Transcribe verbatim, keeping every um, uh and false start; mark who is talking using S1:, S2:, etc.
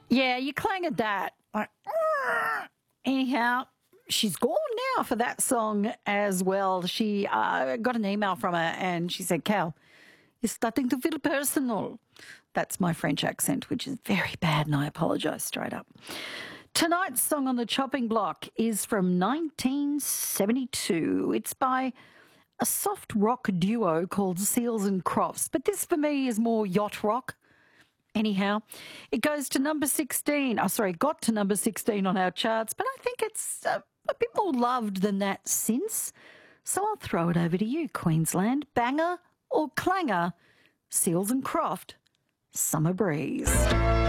S1: Yeah, you clanged that. Like, anyhow, she's gone now for that song as well. She uh, got an email from her and she said, Cal, it's starting to feel personal. That's my French accent, which is very bad, and I apologise straight up. Tonight's song on the chopping block is from nineteen seventy-two. It's by a soft rock duo called Seals and Crofts, but this for me is more yacht rock. Anyhow, it goes to number sixteen. Oh, sorry, got to number sixteen on our charts, but I think it's uh, a bit more loved than that since. So I'll throw it over to you, Queensland. Banger or clanger? Seals and Croft, Summer Breeze.